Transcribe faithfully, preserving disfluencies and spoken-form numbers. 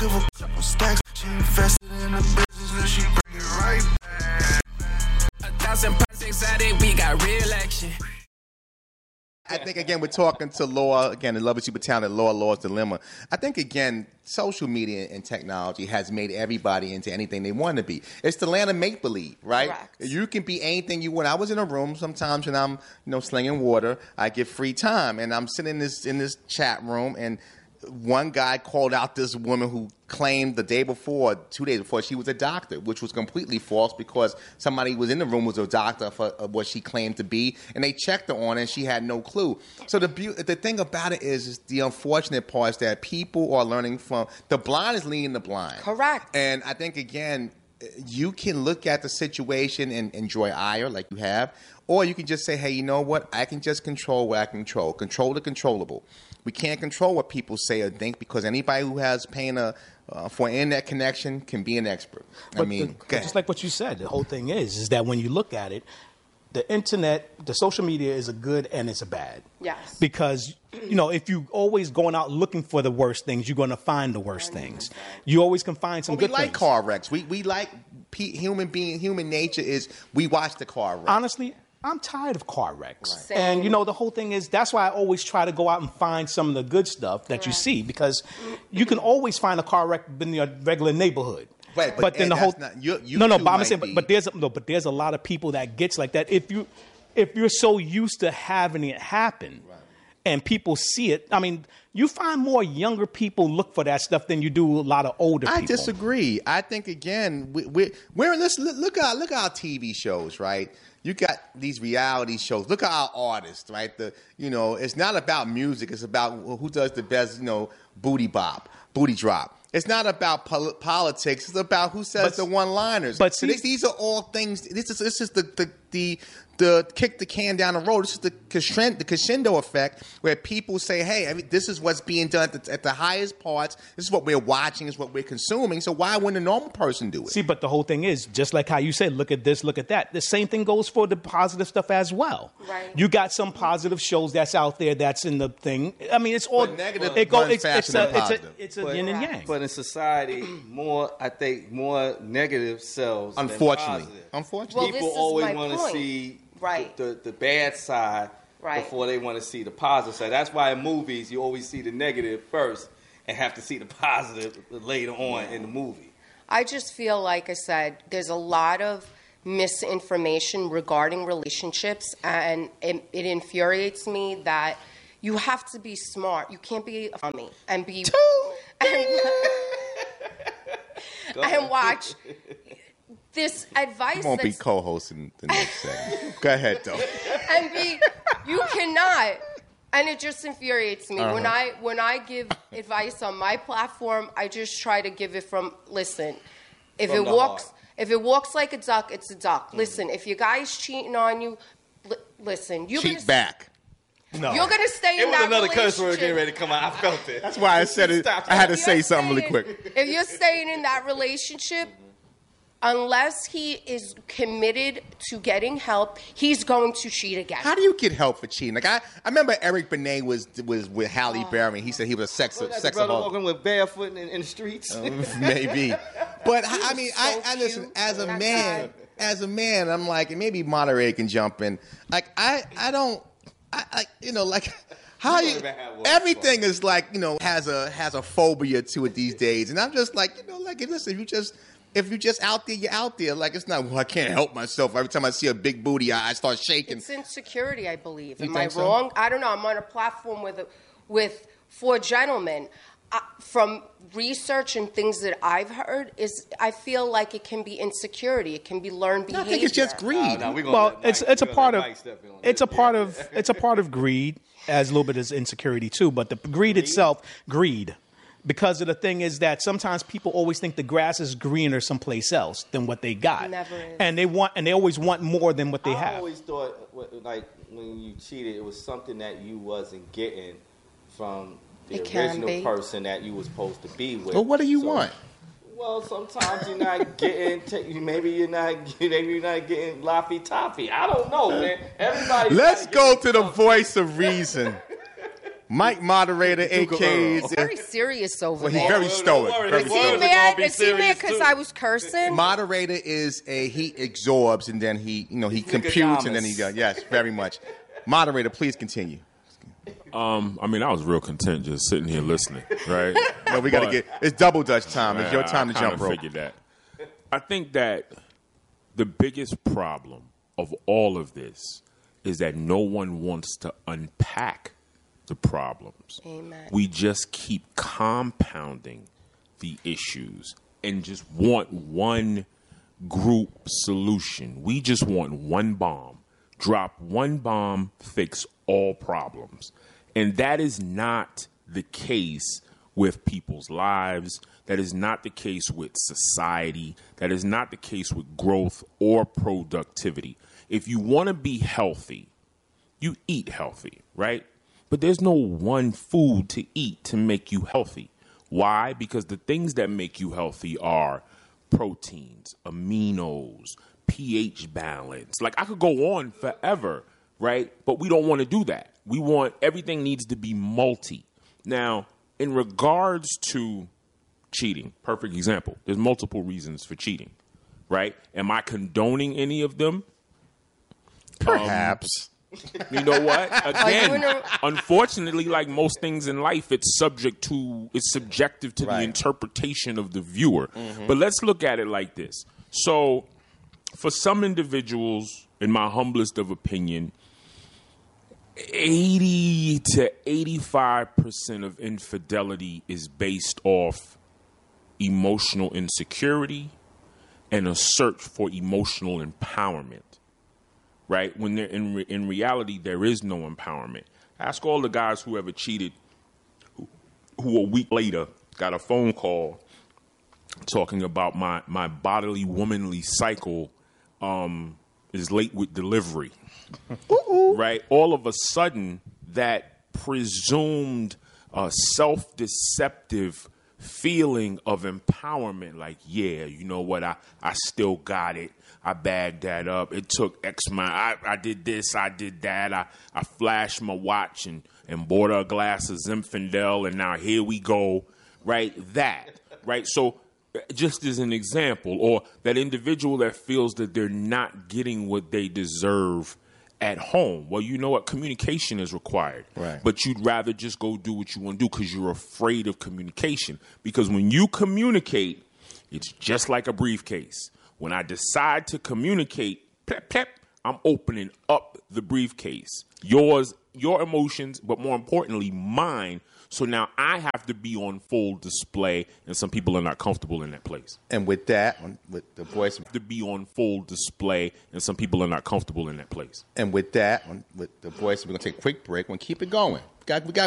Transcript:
give a couple stacks. She invested in the business and she bring it right back. A thousand projects out there, we got real action. I think, again, we're talking to Law, again, the Love is Super Talented, Law, Law's Dilemma. I think, again, social media and technology has made everybody into anything they want to be. It's the land of make-believe, right? Correct. You can be anything you want. I was in a room sometimes when I'm, you know, slinging water. I get free time, and I'm sitting in this, in this chat room, and one guy called out this woman who claimed the day before, two days before, she was a doctor, which was completely false because somebody who was in the room was a doctor for what she claimed to be, and they checked her on it, and she had no clue. So the be- the thing about it is, is the unfortunate part is that people are learning from, the blind is leading the blind. Correct. And I think, again, you can look at the situation and enjoy ire like you have, or you can just say, hey, you know what? I can just control what I can control. Control the controllable. We can't control what people say or think because anybody who has paying a, uh, for an internet connection can be an expert. But I mean, the, just like what you said, the whole thing is, is that when you look at it, the internet, the social media is a good and it's a bad. Yes. Because, you know, if you always going out looking for the worst things, you're going to find the worst things. You always can find some well, we good like things. car wrecks. We we like pe- human being. Human nature is we watch the car wreck. Honestly, I'm tired of car wrecks. Right. And, you know, the whole thing is, that's why I always try to go out and find some of the good stuff that Correct. you see, because you can always find a car wreck in your regular neighborhood. Right, but, but then and the whole that's not, you, you no, no, two but I'm might saying, be- but, but there's no, but there's a lot of people that gets like that. If you, if you're so used to having it happen, Right. and people see it, I mean, you find more younger people look for that stuff than you do a lot of older people. I disagree. I think, again, we, we, we're let's look, look at look at our T V shows, right? You got these reality shows. Look at our artists, right? The you know, it's not about music. It's about who does the best, you know, booty bop, booty drop. It's not about pol- politics. It's about who says But- the one-liners. but so see- these, these are all things. This is this is the the the. The kick the can down the road. This is the crescendo, the crescendo effect, where people say, "Hey, I mean, this is what's being done at the, at the highest parts. This is what we're watching. This is what we're consuming. So why wouldn't a normal person do it?" See, but the whole thing is, just like how you said, look at this, look at that. The same thing goes for the positive stuff as well. Right. You got some positive shows that's out there that's in the thing. I mean, it's all But negative it go, runs it's, faster it's, than a, it's, a, positive. it's a But- yin and yang. But in society, more I think more negative sells. than Unfortunately, positive. unfortunately, Well, this People is always my want to point. see Right. the, the bad side Right. before they want to see the positive side. That's why in movies you always see the negative first and have to see the positive later on in the movie. I just feel like I said, there's a lot of misinformation regarding relationships, and it, it infuriates me that you have to be smart. You can't be funny and be and, and watch this advice. you won't be that's- co-hosting the next segment. Go ahead, though. and be you cannot, and it just infuriates me when Uh-huh. I when I give advice on my platform. I just try to give it from listen. If From it the walks, heart. if it walks like a duck, it's a duck. Listen, if your guy's cheating on you, li- listen. You're Cheat gonna, back. no. You're gonna stay It in was that another curse word relationship. getting ready to come out. I felt it. That's why I said it. Stop I had to If say you're something really staying- quick. If you're staying in that relationship, unless he is committed to getting help, he's going to cheat again. How do you get help for cheating? Like I, I remember Eric Benet was was with Halle Berry. He said he was a sex Look at the sex brother offender. walking with barefoot in, in the streets. Maybe, but I, I mean, I, so I listen cute. as a That man. guy. As a man, I'm like, and maybe Monterey can jump in. Like I, I don't, I, I you know, like. How You you, don't even have one. everything is like, you know, has a has a phobia to it these days. And I'm just like, you know, like, listen, if you just if you just out there, you're out there. Like, it's not, well, I can't help myself. Every time I see a big booty, I, I start shaking. It's insecurity, I believe. You Am I think so? wrong? I don't know. I'm on a platform with with four gentlemen. Uh, from research and things that I've heard, is I feel like it can be insecurity. It can be learned I behavior. think it's just greed. No, no, we gonna Well, let Mike- it's it's a we gonna part let of Mike step in on it's this. a part of it's a part of greed, as a little bit as insecurity too. But the greed itself, greed, because of the thing is that sometimes people always think the grass is greener someplace else than what they got, Never is. and they want and they always want more than what they I have. always thought, what- like, when you cheated, it was something that you wasn't getting from the It can original be. person that you was supposed to be with. Well, what do you So- want? Well, sometimes you're not getting. T- maybe you're not. Maybe you're not getting Laffy Taffy. I don't know, man. Everybody. Let's go to the voice of reason. Mike Moderator, A K A. Very serious over Well, he's there. very stoic. Don't worry, Very his Is he words are mad? gonna be Is he mad serious, because too. I was cursing? Moderator is a he absorbs and then he you know he computes and then he does. Yes, very much. Moderator, please continue. Um, I mean, I was real content just sitting here listening, right? No, we got to But- get it's double Dutch time. It's your I- time I to jump kinda rope. Figured that. I think that the biggest problem of all of this is that no one wants to unpack the problems. Amen. We just keep compounding the issues and just want one group solution. We just want one bomb. Drop one bomb, fix all problems. And that is not the case with people's lives. That is not the case with society. That is not the case with growth or productivity. If you want to be healthy, you eat healthy, right? But there's no one food to eat to make you healthy. Why? Because the things that make you healthy are proteins, aminos, pH balance. Like, I could go on forever, right? But we don't want to do that. We want, everything needs to be multi. Now, in regards to cheating, perfect example. There's multiple reasons for cheating, right? Am I condoning any of them? Perhaps. You know what? you Again, in a- unfortunately, like most things in life, it's subject to, it's subjective to Right. the interpretation of the viewer. But let's look at it like this. So, for some individuals, in my humblest of opinion, eighty to eighty-five percent of infidelity is based off emotional insecurity and a search for emotional empowerment. Right? When they're in re- in reality, there is no empowerment. Ask all the guys who ever cheated, who, who a week later got a phone call talking about my my bodily womanly cycle um, is late with delivery. Right? All of a sudden, that presumed uh, self-deceptive feeling of empowerment, like, yeah, you know what, I, I still got it. I bagged that up. It took X amount. I, I did this. I did that. I, I flashed my watch and, and bought her a glass of Zinfandel, and now here we go. Right? That. Right? So just as an example, or that individual that feels that they're not getting what they deserve at home. Well, you know what? Communication is required. Right. But you'd rather just go do what you want to do because you're afraid of communication. Because when you communicate, it's just like a briefcase. When I decide to communicate, plep, plep, I'm opening up the briefcase. Yours, your emotions, but more importantly, mine. So now I have to be on full display, and some people are not comfortable in that place. And with that, with the voice, To be on full display, and some people are not comfortable in that place. and with that, with the voice, we're gonna take a quick break. We're gonna keep it going. We got, we got